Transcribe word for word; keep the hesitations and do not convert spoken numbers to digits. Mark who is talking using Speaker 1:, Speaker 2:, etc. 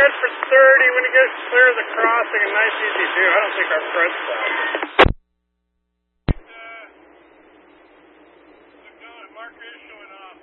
Speaker 1: good for thirty when you get clear of the crossing. A nice easy do. I don't think our front stops.